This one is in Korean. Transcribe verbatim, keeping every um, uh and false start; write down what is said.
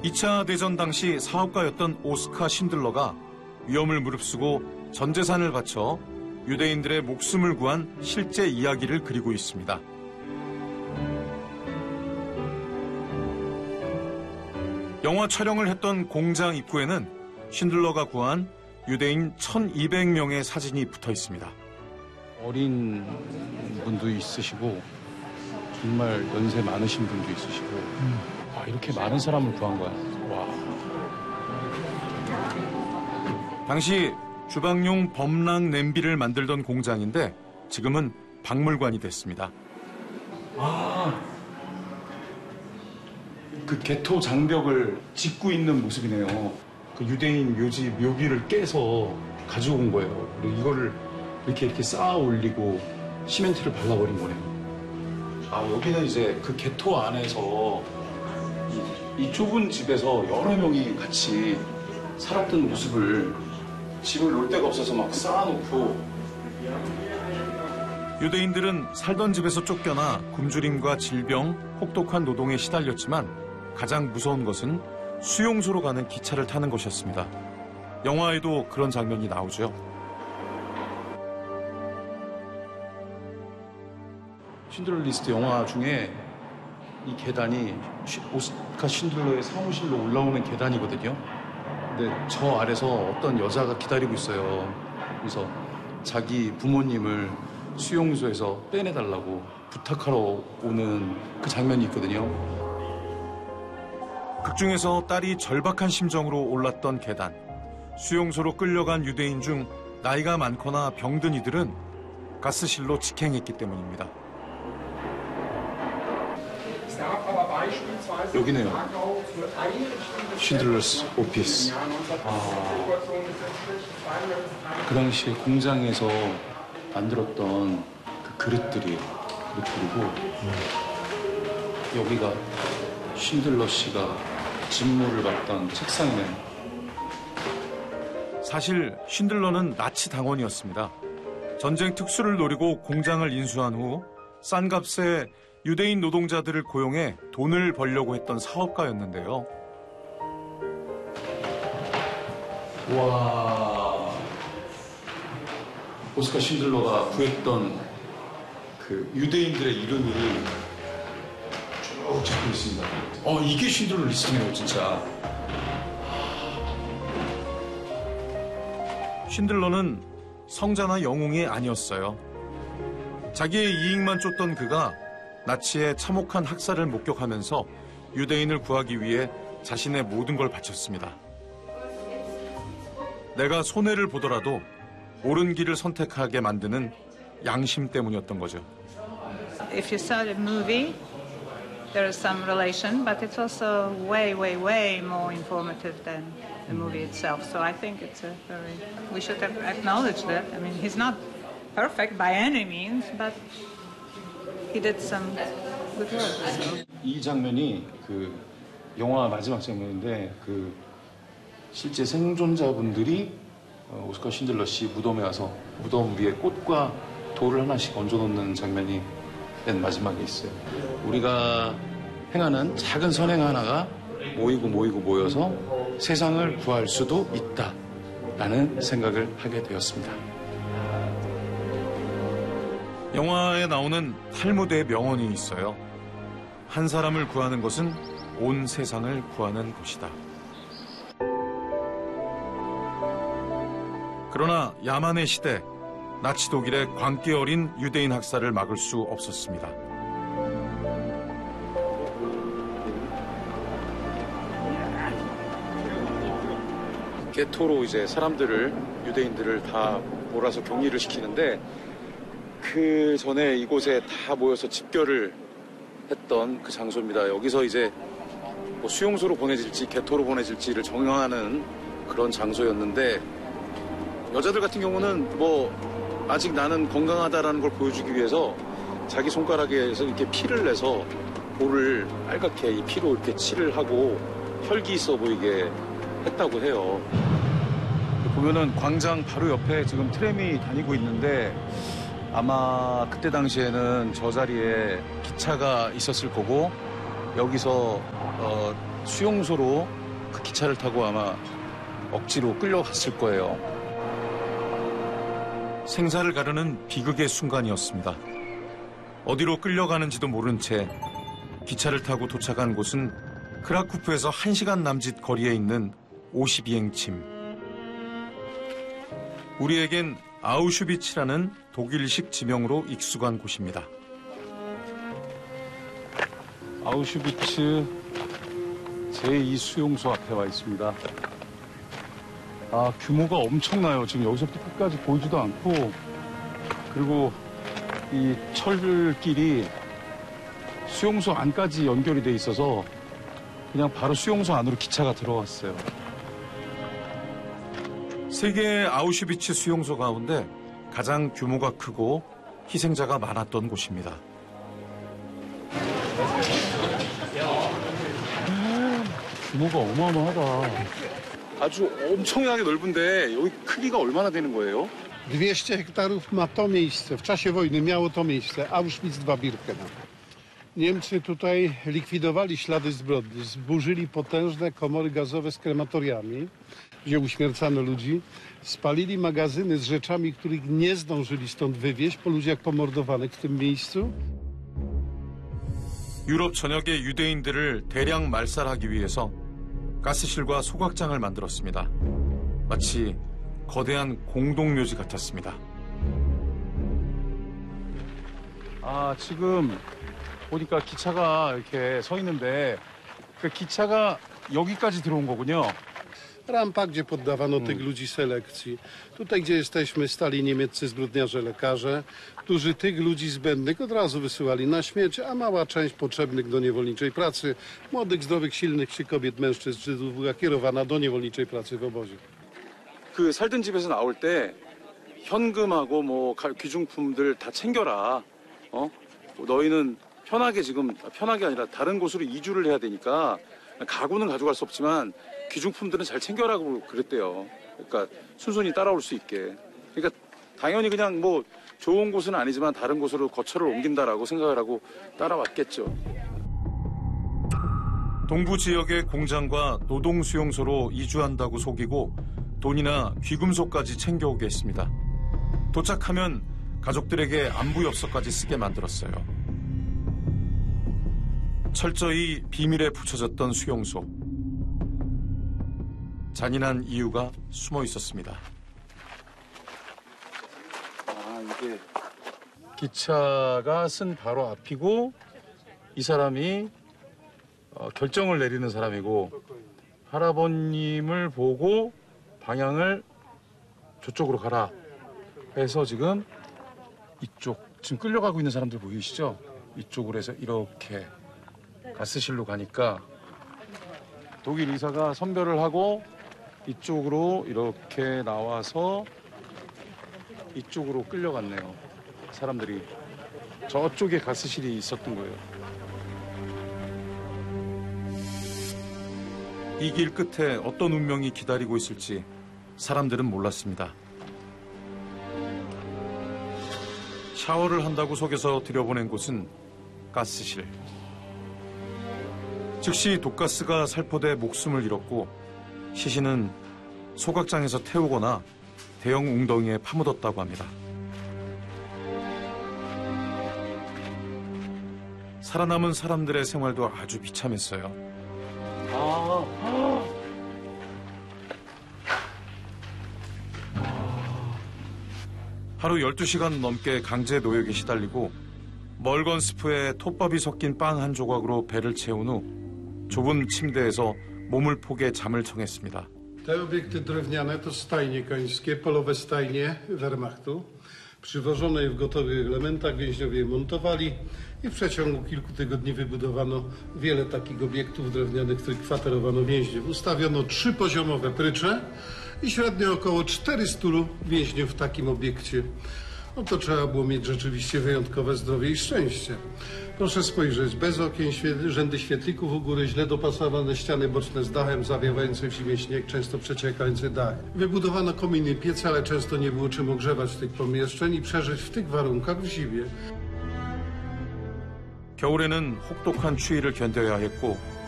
이 차 대전 당시 사업가였던 오스카 신들러가 위험을 무릅쓰고 전 재산을 바쳐 유대인들의 목숨을 구한 실제 이야기를 그리고 있습니다. 영화 촬영을 했던 공장 입구에는 신들러가 구한 유대인 천이백 명의 사진이 붙어 있습니다. 어린 분도 있으시고 정말 연세 많으신 분도 있으시고 음. 아, 이렇게 많은 사람을 구한 거야. 와. 당시 주방용 범랑 냄비를 만들던 공장인데 지금은 박물관이 됐습니다. 아, 그 개토 장벽을 짓고 있는 모습이네요. 그 유대인 묘지 묘비를 깨서 가지고 온 거예요. 그리고 이거를 이렇게 이렇게 쌓아 올리고 시멘트를 발라버린 거네요. 아, 여기는 이제 그 개토 안에서 이, 이 좁은 집에서 여러 명이 같이 살았던 모습을 집을 놓을 데가 없어서 막 쌓아놓고. 유대인들은 살던 집에서 쫓겨나 굶주림과 질병, 혹독한 노동에 시달렸지만 가장 무서운 것은 수용소로 가는 기차를 타는 것이었습니다. 영화에도 그런 장면이 나오죠. 신들러 리스트 영화 중에 이 계단이 오스카 신들러의 사무실로 올라오는 계단이거든요. 근데 저 아래서 어떤 여자가 기다리고 있어요. 그래서 자기 부모님을 수용소에서 빼내달라고 부탁하러 오는 그 장면이 있거든요. 극중에서 딸이 절박한 심정으로 올랐던 계단. 수용소로 끌려간 유대인 중 나이가 많거나 병든 이들은 가스실로 직행했기 때문입니다. 여기네요. 신들러스 오피스. 아, 그 당시에 공장에서 만들었던 그 그릇들이에요. 그릇들이고 음. 여기가 신들러 씨가 직무를 맡던 책상이네요. 사실 신들러는 나치 당원이었습니다. 전쟁 특수를 노리고 공장을 인수한 후 싼 값에 유대인 노동자들을 고용해 돈을 벌려고 했던 사업가였는데요. 와, 오스카 신들러가 구했던 그 유대인들의 이름이 쭉 적혀 있습니다. 어, 이게 신들러 리스트네요, 진짜. 신들러는 성자나 영웅이 아니었어요. 자기의 이익만 쫓던 그가 나치의 참혹한 학살을 목격하면서 유대인을 구하기 위해 자신의 모든 걸 바쳤습니다. 내가 손해를 보더라도 옳은 길을 선택하게 만드는 양심 때문이었던 거죠. If you saw the movie, there is some relation, but it's also way, way, way more informative than the movie itself. So I think it's a very, we should have acknowledged that. I mean, he's not perfect by any means, but he did some good work. So. 이 장면이 그 영화 마지막 장면인데 그 실제 생존자분들이 오스카 신들러 씨 무덤에 와서 무덤 위에 꽃과 돌을 하나씩 얹어놓는 장면이 맨 마지막에 있어요. 우리가 행하는 작은 선행 하나가 모이고 모이고 모여서 세상을 구할 수도 있다라는 생각을 하게 되었습니다. 영화에 나오는 탈무드의 명언이 있어요. 한 사람을 구하는 것은 온 세상을 구하는 것이다. 그러나 야만의 시대, 나치 독일의 광기 어린 유대인 학살을 막을 수 없었습니다. 게토로 이제 사람들을, 유대인들을 다 몰아서 격리를 시키는데 그 전에 이곳에 다 모여서 집결을 했던 그 장소입니다. 여기서 이제 뭐 수용소로 보내질지 게토로 보내질지를 정하는 그런 장소였는데 여자들 같은 경우는 뭐 아직 나는 건강하다라는 걸 보여주기 위해서 자기 손가락에서 이렇게 피를 내서 볼을 빨갛게 이 피로 이렇게 칠을 하고 혈기 있어 보이게 했다고 해요. 보면은 광장 바로 옆에 지금 트램이 다니고 있는데 아마 그때 당시에는 저 자리에 기차가 있었을 거고 여기서 어, 수용소로 그 기차를 타고 아마 억지로 끌려갔을 거예요. 생사를 가르는 비극의 순간이었습니다. 어디로 끌려가는지도 모른 채 기차를 타고 도착한 곳은 크라쿠프에서 한 시간 남짓 거리에 있는 오시비행침. 우리에겐 아우슈비츠라는 독일식 지명으로 익숙한 곳입니다. 아우슈비츠 제이 수용소 앞에 와 있습니다. 아, 규모가 엄청나요. 지금 여기서부터 끝까지 보이지도 않고, 그리고 이 철길이 수용소 안까지 연결이 돼 있어서 그냥 바로 수용소 안으로 기차가 들어왔어요. 세계의 아우슈비츠 수용소 가운데 가장 규모가 크고 희생자가 많았던 곳입니다. 규모가 어마어마하다. 아주 엄청나게 넓은데 여기 크기가 얼마나 되는 거예요? dwieście hektarów ma to miejsce. W czasie wojny miało to miejsce. Auschwitz dwa Birkenau. Niemcy tutaj likwidowali ślady zbrodni. Zburzyli potężne komory gazowe z krematoriami, gdzie uśmiercano ludzi. Spalili magazyny z rzeczami, których nie zdążyli stąd wywieźć po ludziach pomordowanych w tym miejscu. 유럽 전역의 유대인들을 대량 말살하기 위해서 가스실과 소각장을 만들었습니다. 마치 거대한 공동묘지 같았습니다. 아, 지금 보니까 기차가 이렇게 서 있는데 그 기차가 여기까지 들어온 거군요. Rampa, gdzie poddawano tych ludzi selekcji. Tutaj, gdzie jesteśmy, stali niemieccy zbrodniarze lekarze, którzy tych ludzi zbędnych od razu wysyłali na śmierć, a mała część potrzebnych do niewolniczej pracy, młodych, zdrowych, silnych czy kobiet, mężczyzn, Żydów była kierowana do niewolniczej pracy w obozie. 그 살던 집에서 나올 때 현금하고 뭐 귀중품들 다 챙겨라. 어? 너희는 편하게 지금 편하게 아니라 다른 곳으로 이주를 해야 되니까 가구는 가져갈 수 없지만 귀중품들은 잘 챙겨라고 그랬대요. 그러니까 순순히 따라올 수 있게. 그러니까 당연히 그냥 뭐 좋은 곳은 아니지만 다른 곳으로 거처를 옮긴다라고 생각을 하고 따라왔겠죠. 동부 지역의 공장과 노동 수용소로 이주한다고 속이고 돈이나 귀금속까지 챙겨오게 했습니다. 도착하면 가족들에게 안부 엽서까지 쓰게 만들었어요. 철저히 비밀에 붙여졌던 수용소. 잔인한 이유가 숨어 있었습니다. 아, 이게 기차가 쓴 바로 앞이고 이 사람이 어, 결정을 내리는 사람이고 할아버님을 보고 방향을 저쪽으로 가라 해서 지금 이쪽 지금 끌려가고 있는 사람들 보이시죠? 이쪽으로 해서 이렇게 가스실로 가니까 독일 의사가 선별을 하고 이쪽으로 이렇게 나와서 이쪽으로 끌려갔네요. 사람들이 저쪽에 가스실이 있었던 거예요. 이 길 끝에 어떤 운명이 기다리고 있을지 사람들은 몰랐습니다. 샤워를 한다고 속여서 들여보낸 곳은 가스실. 즉시 독가스가 살포돼 목숨을 잃었고 시신은 소각장에서 태우거나 대형 웅덩이에 파묻었다고 합니다. 살아남은 사람들의 생활도 아주 비참했어요. 아, 하루 열두 시간 넘게 강제 노역에 시달리고 멀건 스프에 톱밥이 섞인 빵 한 조각으로 배를 채운 후 좁은 침대에서 몸을 포개 잠을 청했습니다. Te obiekty drewniane to stajnie końskie, polowe stajnie Wehrmachtu. Przywożono je w gotowych elementach, więźniowie je montowali i w przeciągu kilku tygodni wybudowano wiele takich obiektów drewnianych, w których kwaterowano więźniów. Ustawiono trzypoziomowe prycze i średnio około czterystu więźniów w takim obiekcie. No to trzeba było mieć rzeczywiście wyjątkowe zdrowie i szczęście. Proszę spojrzeć, bez okien, rzędy świetlików u góry, źle dopasowane ściany boczne z dachem, zawiewający w zimie śnieg, często przeciekający dach. Wybudowano kominy, piece, ale często nie było czym ogrzewać tych pomieszczeń i przeżyć w tych warunkach w zimie. 겨울에는 혹독한 추위를 견뎌야 했고